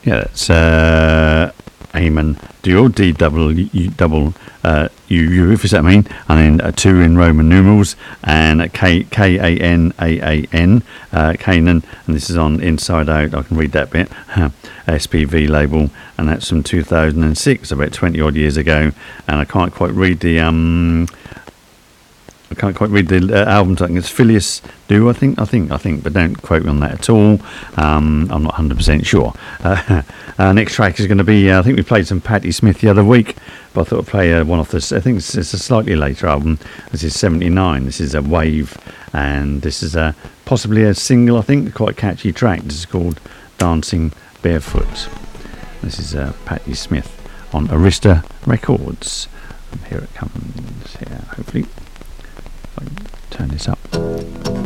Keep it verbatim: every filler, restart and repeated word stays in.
Yeah, that's uh, Eamon Dual, D double U double uh, U U, if that mean, and then uh, two in Roman numerals, and K K A N A A N, uh, Canaan, and this is on Inside Out. I can read that bit. S P V label, and that's from two thousand six, about twenty odd years ago. And I can't quite read the um. I can't quite read the uh, album. I think it's Phileas Do. I think. I think. I think. But don't quote me on that at all. Um, I'm not one hundred percent sure. Uh, uh, next track is going to be. Uh, I think we played some Patti Smith the other week, but I thought I'd play uh, one off this. I think it's, it's a slightly later album. This is seventy-nine. This is a Wave, and this is a possibly a single. I think quite a catchy track. This is called Dancing Barefoot. This is uh, Patti Smith on Arista Records. And here it comes. Here, hopefully. Turn this up.